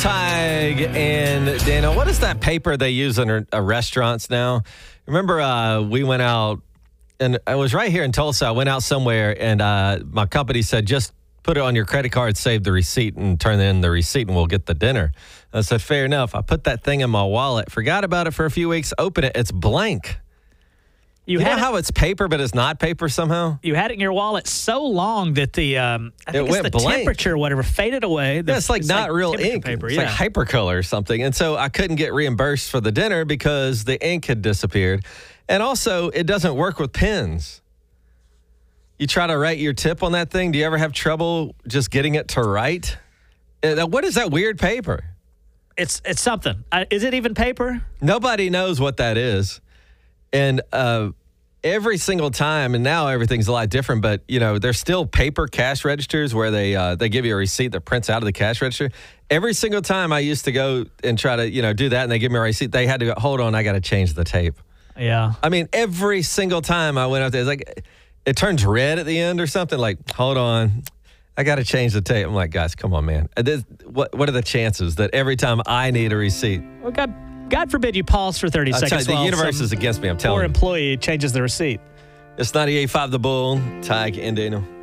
Tig and Dana, what is that paper they use in restaurants now? Remember we went out, and I was right here in Tulsa. I went out somewhere, and my company said, just put it on your credit card, save the receipt, and turn in the receipt, and we'll get the dinner. I said, fair enough. I put that thing in my wallet, forgot about it for a few weeks, open it, it's blank. You know how it's paper, but it's not paper somehow? You had it in your wallet so long that the temperature or whatever faded away. It's like not real ink. Paper, it's like hypercolor or something. And so I couldn't get reimbursed for the dinner because the ink had disappeared. And also, it doesn't work with pens. You try to write your tip on that thing. Do you ever have trouble just getting it to write? What is that weird paper? It's something. Is it even paper? Nobody knows what that is. And every single time, and now everything's a lot different, but, you know, there's still paper cash registers where they give you a receipt that prints out of the cash register. Every single time I used to go and try to, do that, and they give me a receipt, they had to go, hold on, I got to change the tape. Yeah. I mean, every single time I went up there, it's like, it turns red at the end or something, like, hold on, I got to change the tape. I'm like, guys, come on, man. What are the chances that every time I need a receipt? Well, God forbid you pause for 30 seconds. The universe is against me, I'm telling you. Poor employee changes the receipt. It's 98.5 The Bull, Tig and Daniel.